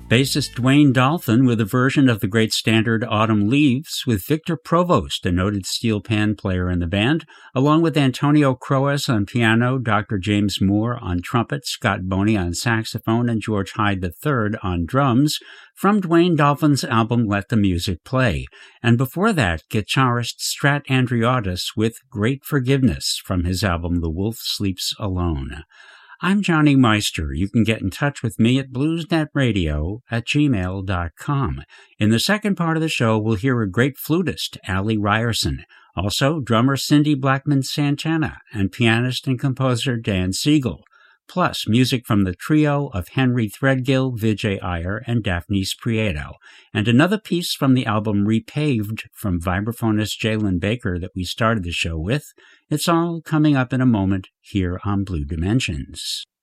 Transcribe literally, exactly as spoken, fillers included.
Bassist Dwayne Dolphin with a version of the great standard Autumn Leaves with Victor Provost, a noted steel pan player in the band, along with Antonio Croas on piano, Doctor James Moore on trumpet, Scott Boney on saxophone, and George Hyde the third on drums, from Dwayne Dolphin's album Let the Music Play. And before that, guitarist Strat Andriotis with Great Forgiveness from his album The Wolf Sleeps Alone. I'm Johnny Meister. You can get in touch with me at bluesnetradio at gmail dot com. In the second part of the show, we'll hear a great flutist, Allie Ryerson, also drummer Cindy Blackman Santana, and pianist and composer Dan Siegel, plus music from the trio of Henry Threadgill, Vijay Iyer, and Daphnis Prieto, and another piece from the album Repaved from vibraphonist Jalen Baker that we started the show with. It's all coming up in a moment here on Blue Dimensions.